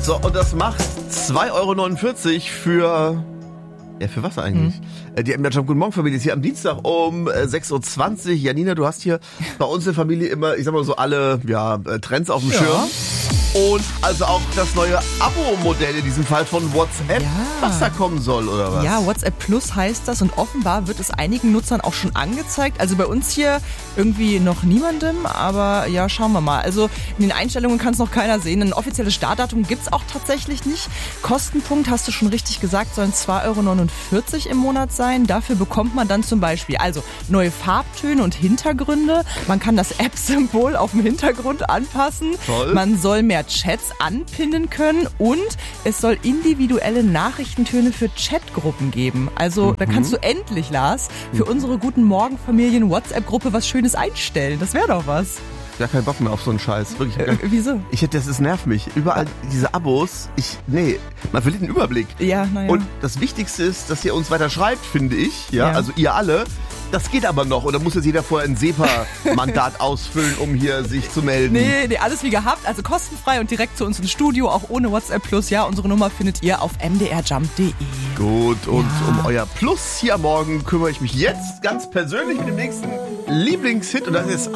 So, und das macht 2,49 € für... Ja, für was eigentlich? Die MDR Jump Guten Morgen Familie ist hier am Dienstag um 6:20 Uhr. Janina, du hast hier bei uns in der Familie immer, ich sag mal so, alle Trends auf dem Schirm. Und also auch das neue Abo-Modell in diesem Fall von WhatsApp, was da kommen soll, oder was? Ja, WhatsApp Plus heißt das und offenbar wird es einigen Nutzern auch schon angezeigt. Also bei uns hier irgendwie noch niemandem, aber ja, schauen wir mal. Also in den Einstellungen kann es noch keiner sehen. Ein offizielles Startdatum gibt's auch tatsächlich nicht. Kostenpunkt, hast du schon richtig gesagt, sollen 2,49 € im Monat sein. Dafür bekommt man dann zum Beispiel also neue Farbtöne und Hintergründe. Man kann das App-Symbol auf dem Hintergrund anpassen. Toll. Man soll mehr Chats anpinnen können und es soll individuelle Nachrichtentöne für Chatgruppen geben. Also da kannst du endlich, Lars, für unsere Guten Morgen Familien WhatsApp-Gruppe was Schönes einstellen. Das wäre doch was. Ja, keinen Bock mehr auf so einen Scheiß. Wirklich. Wieso? Das nervt mich. Überall diese Abos. Man verliert den Überblick. Ja, naja. Und das Wichtigste ist, dass ihr uns weiter schreibt, finde ich. Ja, also ihr alle. Das geht aber noch. Oder muss jetzt jeder vorher ein SEPA-Mandat ausfüllen, um hier sich zu melden? Nee, alles wie gehabt. Also kostenfrei und direkt zu uns ins Studio, auch ohne WhatsApp Plus. Ja, unsere Nummer findet ihr auf mdrjump.de. Gut, und um euer Plus hier am Morgen kümmere ich mich jetzt ganz persönlich mit dem nächsten Lieblingshit. Und das ist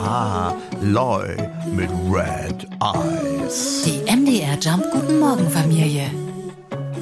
Loy mit Red Eyes. Die MDR Jump Guten Morgen Familie.